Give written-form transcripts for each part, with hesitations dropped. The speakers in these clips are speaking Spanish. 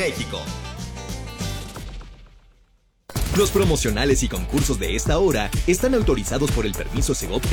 México. Los promocionales y concursos de esta hora están autorizados por el permiso Segov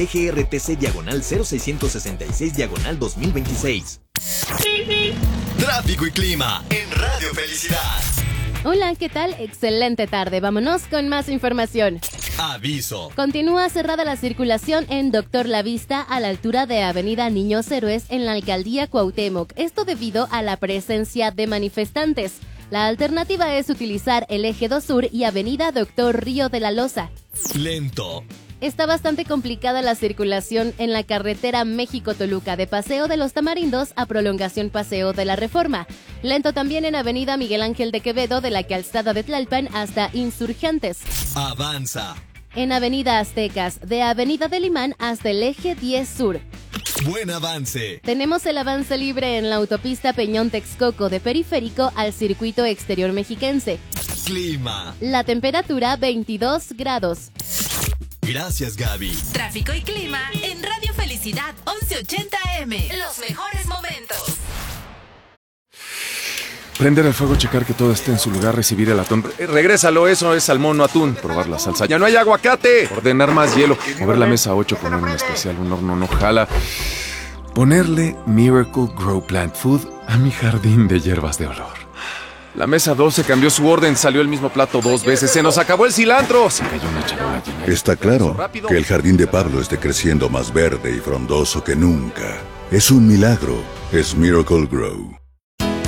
DGRTC/0666/2026. Tráfico y clima en Radio Felicidad. Hola, ¿qué tal? Excelente tarde. Vámonos con más información. Aviso. Continúa cerrada la circulación en Doctor La Vista a la altura de Avenida Niños Héroes en la alcaldía Cuauhtémoc. Esto debido a la presencia de manifestantes. La alternativa es utilizar el eje 2 Sur y Avenida Doctor Río de la Loza. Lento. Está bastante complicada la circulación en la carretera México-Toluca de Paseo de los Tamarindos a Prolongación Paseo de la Reforma. Lento también en Avenida Miguel Ángel de Quevedo de la Calzada de Tlalpan hasta Insurgentes. Avanza. En Avenida Aztecas de Avenida del Imán hasta el eje 10 Sur. Buen avance. Tenemos el avance libre en la autopista Peñón-Texcoco de Periférico al Circuito Exterior Mexiquense. Clima. La temperatura 22 grados. Gracias, Gaby. Tráfico y clima en Radio Felicidad 1180 AM. Los mejores momentos. Prender el fuego, checar que todo esté en su lugar, recibir el atún. Regrésalo, eso es salmón, no atún. Probar la salsa. ¡Ya no hay aguacate! Ordenar más hielo. Mover la mesa 8, poner un especial, un horno no jala. Ponerle Miracle Grow Plant Food a mi jardín de hierbas de olor. La mesa 12 cambió su orden, salió el mismo plato 2 veces. ¡Se nos acabó el cilantro! Se cayó una charola llena. Está claro que el jardín de Pablo esté creciendo más verde y frondoso que nunca. Es un milagro. Es Miracle Grow.